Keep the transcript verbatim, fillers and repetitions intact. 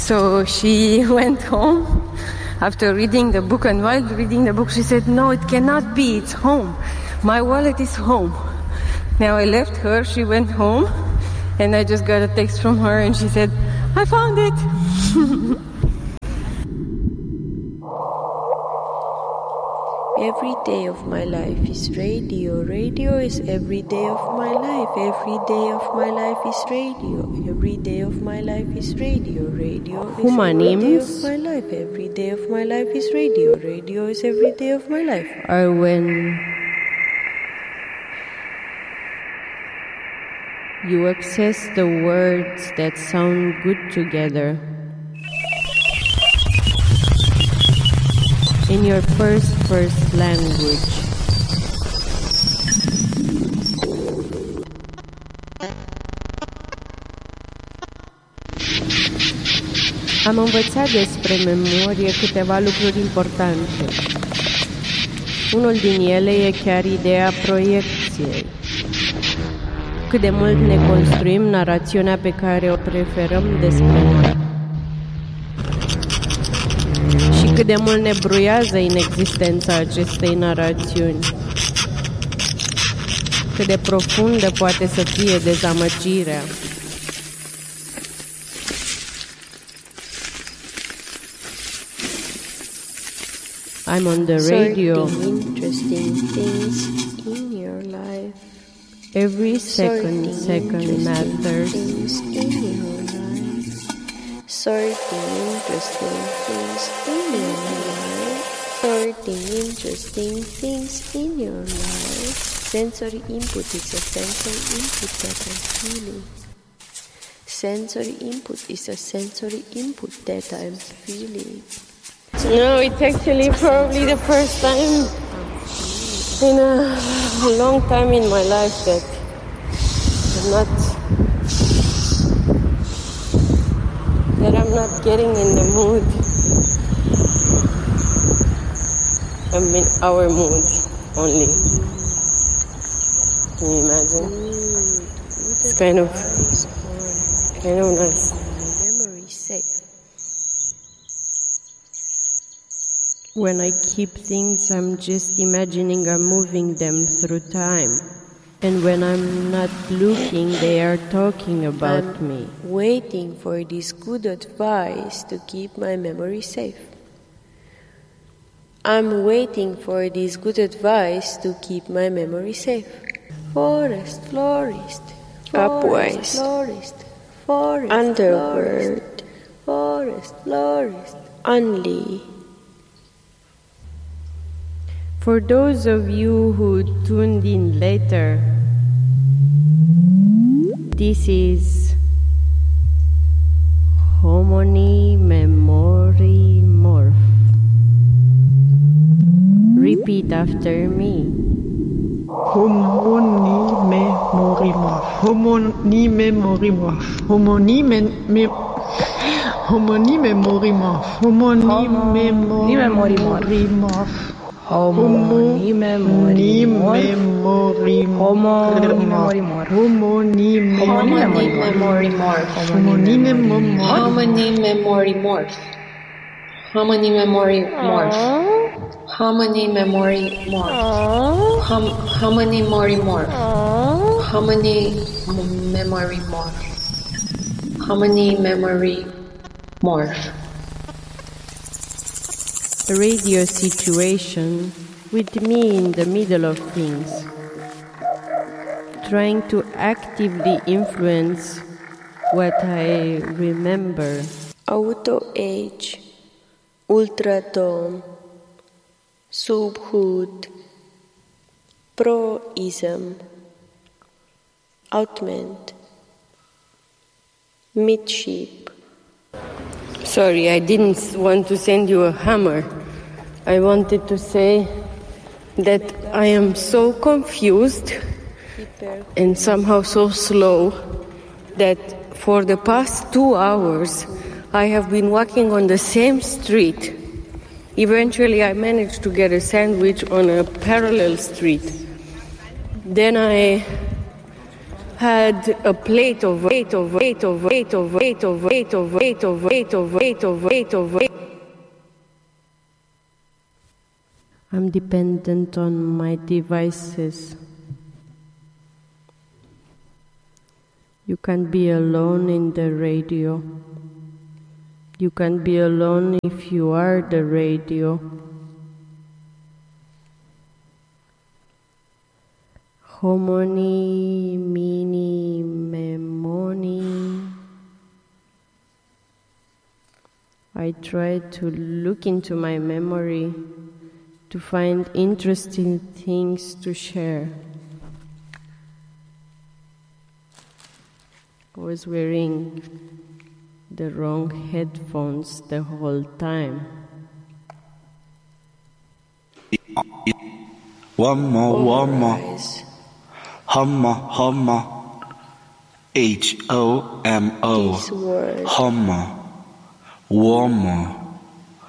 So she went home after reading the book, and while reading the book she said, no, it cannot be, it's home. My wallet is home. Now I left her, she went home, and I just got a text from her and she said, I found it. Every day of my life is radio. Radio is every day of my life. Every day of my life is radio. Every day of my life is radio. Radio is every day of my life. Every day of my life is radio. Radio is every day of my life. Are when you access the words that sound good together. In your first, first language. Am învățat despre memorie câteva lucruri importante. Unul din ele e chiar ideea proiecției. Cât de mult ne construim narațiunea pe care o preferăm despre noi. Și cât de mult ne bruiază inexistența acestei narațiuni. Cât de profundă poate să fie dezamăgirea. I'm on the radio. Interesting things in your life. Every second, second matters. Things in your life. Sorting interesting things in your life. Sorting interesting things in your life. Sensory input is a sensory input that I'm feeling. Sensory input is a sensory input that I'm feeling. No, it's actually probably the first time in a long time in my life that I'm not that I'm not getting in the mood. I'm in our mood only. Can you imagine? It's kind of kind of nice. Memory safe. When I keep things, I'm just imagining I'm moving them through time. And when I'm not looking, they are talking about I'm me. Waiting for this good advice to keep my memory safe. I'm waiting for this good advice to keep my memory safe. Forest, florist, Upwise. florist, forest, Underworld. florist, florist, only. For those of you who tuned in later, this is Homony Memory Morph. Repeat after me. Homony Memory Morph. Homony Memory Morph. Homony me Homony Memory Morph. Homony Memory Morph. Homony memory morph. Homony memory morph. Homony memory morph. Homony memory morph. Homony memory morph. Homony memory morph. Homony memory morph. Homony memory morph. Homony memory morph. Homony memory morph. A radio situation with me in the middle of things, trying to actively influence what I remember. Auto-age, ultradom, subhood, pro-ism, outment, midship. Sorry, I didn't want to send you a hammer. I wanted to say that I am so confused and somehow so slow that for the past two hours I have been walking on the same street. Eventually I managed to get a sandwich on a parallel street. Then I had a plate of weight of weight of weight of weight of weight of weight of weight of weight of weight of weight. I'm dependent on my devices. You can be alone in the radio. You can be alone if you are the radio. Homoni, mini, memoni. I try to look into my memory to find interesting things to share. I was wearing the wrong headphones the whole time. One more, one more. Homo, homo. H O M O. Homo. Warmer.